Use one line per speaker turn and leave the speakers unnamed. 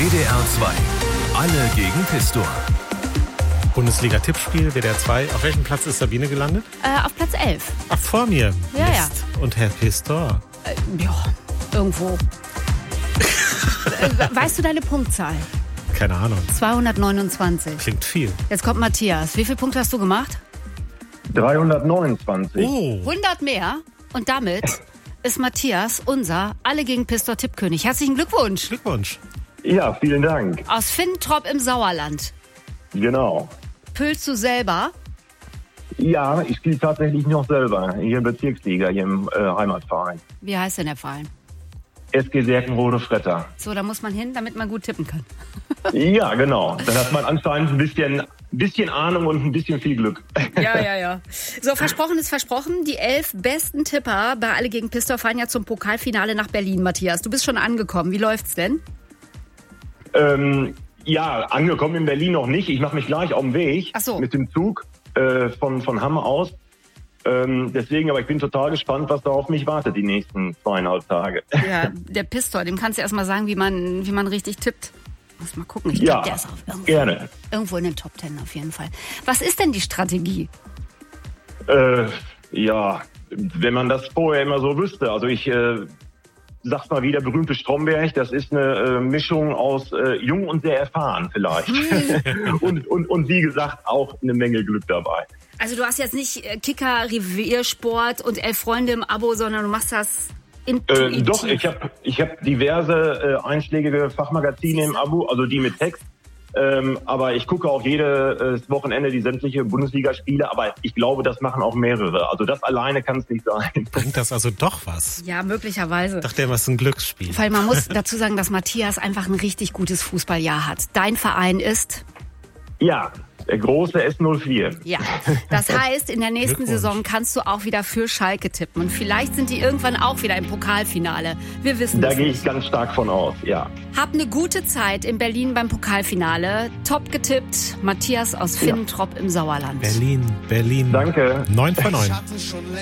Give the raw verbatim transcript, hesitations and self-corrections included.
D R zwei. Alle gegen Pistor.
Bundesliga-Tippspiel, W D R zwei. Auf welchem Platz ist Sabine gelandet?
Äh, auf Platz elf.
Ach, vor mir.
Ja,
Mist. Ja. Und Herr Pistor?
Äh, ja, irgendwo. Weißt du deine Punktzahl?
Keine Ahnung.
zweihundertneunundzwanzig.
Klingt viel.
Jetzt kommt Matthias. Wie viele Punkte hast du gemacht?
dreihundertneunundzwanzig.
Oh.
hundert mehr. Und damit ist Matthias unser Alle gegen Pistor Tippkönig. Herzlichen Glückwunsch.
Glückwunsch.
Ja, vielen Dank.
Aus Finntrop im Sauerland.
Genau.
Püllst du selber?
Ja, ich spiele tatsächlich noch selber hier in Bezirksliga, hier im äh, Heimatverein.
Wie heißt denn der Verein?
S G Serkenrode Fretter.
So, da muss man hin, damit man gut tippen kann.
Ja, genau. Dann hat man anscheinend ein bisschen, bisschen Ahnung und ein bisschen viel Glück.
Ja, ja, ja. So, versprochen ist versprochen. Die elf besten Tipper bei Alle gegen Pistor fahren ja zum Pokalfinale nach Berlin, Matthias. Du bist schon angekommen. Wie läuft's denn?
Ähm, ja, angekommen in Berlin noch nicht. Ich mache mich gleich auf den Weg.
Ach so.
Mit dem Zug äh, von, von Hamm aus. Ähm, deswegen, aber ich bin total gespannt, was da auf mich wartet die nächsten zweieinhalb Tage.
Ja, der Pistor, dem kannst du erst mal sagen, wie man, wie man richtig tippt. Muss mal gucken. Ich
Ja,
glaube, der ist auf irgendwo,
gerne.
irgendwo in den Top Ten auf jeden Fall. Was ist denn die Strategie?
Äh, ja, wenn man das vorher immer so wüsste. Also ich äh, sag's mal wieder, berühmte Stromberg, das ist eine äh, Mischung aus äh, jung und sehr erfahren vielleicht. und, und, und wie gesagt, auch eine Menge Glück dabei.
Also du hast jetzt nicht äh, Kicker, Reviersport und Elf Freunde im Abo, sondern du machst das intuitiv.
Äh, doch, ich habe ich hab diverse äh, einschlägige Fachmagazine im Abo, also die mit Text. Ähm, aber ich gucke auch jedes äh, Wochenende die sämtliche Bundesligaspiele. Aber ich glaube, das machen auch mehrere. Also das alleine kann es nicht sein.
Bringt das also doch was?
Ja, möglicherweise.
Ich dachte immer, es ist ein Glücksspiel.
Weil man muss dazu sagen, dass Matthias einfach ein richtig gutes Fußballjahr hat. Dein Verein ist?
Ja, der große S null vier.
Ja, das heißt, in der nächsten Saison kannst du auch wieder für Schalke tippen. Und vielleicht sind die irgendwann auch wieder im Pokalfinale. Wir wissen
Da
es
gehe
nicht.
ich ganz stark von aus, ja.
Hab eine gute Zeit in Berlin beim Pokalfinale. Top getippt. Matthias aus Finntrop im Sauerland.
Berlin, Berlin.
Danke.
neun von neun.
Ich hatte schon längst